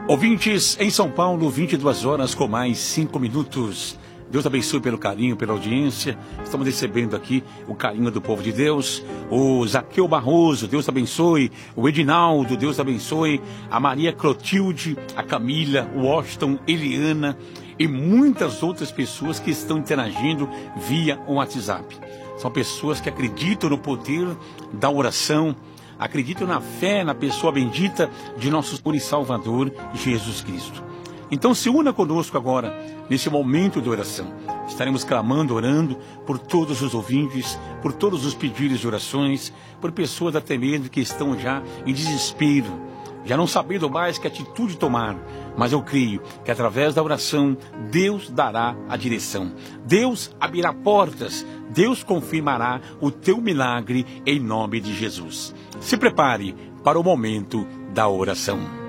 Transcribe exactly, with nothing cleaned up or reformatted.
Ouvintes em São Paulo, vinte e duas horas com mais cinco minutos. Deus abençoe pelo carinho, pela audiência. Estamos recebendo aqui o carinho do povo de Deus. O Zaqueu Barroso, Deus abençoe. O Edinaldo, Deus abençoe. A Maria Clotilde, a Camila, o Washington, Eliana e muitas outras pessoas que estão interagindo via o WhatsApp. São pessoas que acreditam no poder da oração, acreditam na fé, na pessoa bendita de nosso Senhor e Salvador, Jesus Cristo. Então se una conosco agora, nesse momento de oração. Estaremos clamando, orando por todos os ouvintes, por todos os pedidos de orações, por pessoas até mesmo que estão já em desespero, já não sabendo mais que atitude tomar. Mas eu creio que através da oração, Deus dará a direção. Deus abrirá portas. Deus confirmará o teu milagre em nome de Jesus. Se prepare para o momento da oração.